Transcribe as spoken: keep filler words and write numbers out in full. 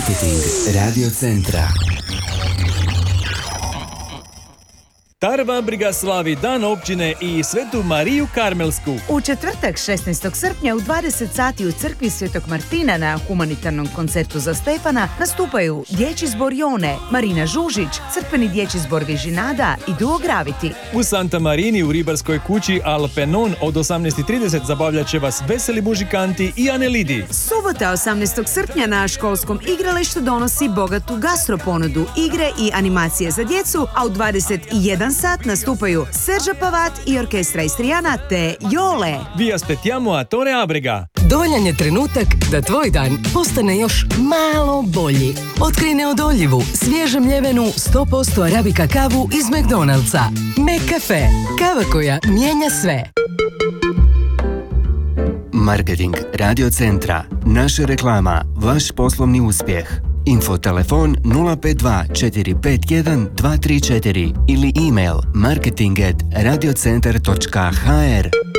Marketing Radio Centra. Tarva Briga slavi Dan općine i Svetu Mariju Karmelsku. U četvrtak šesnaestog srpnja u dvadeset sati u crkvi Svetog Martina na humanitarnom koncertu za Stefana nastupaju dječji zbor Jone, Marina Žužić, crkveni dječji zbor Vižinada i Duo Gravity. U Santa Marini u ribarskoj kući Alpenon od osamnaest i trideset zabavljat će vas veseli muzikanti i Anelidi. Subota osamnaestog srpnja na školskom igralištu donosi bogatu gastroponudu, igre i animacije za djecu, a u dvadeset jedan sat nastupaju Serđa Pavat i orkestra Istrijana te Jole. Vi aspettiamo a Torre Abrega. Dovoljan je trenutak da tvoj dan postane još malo bolji. Otkrij neodoljivu, svježe mljevenu sto posto arabika kavu iz McDonald'sa. McCafe. Kava koja mijenja sve. Marketing Radio Centra. Naša reklama. Vaš poslovni uspjeh. Info telefon nula pet dva četiri pet jedan dva tri četiri ili email marketing at radiocentar točka h r.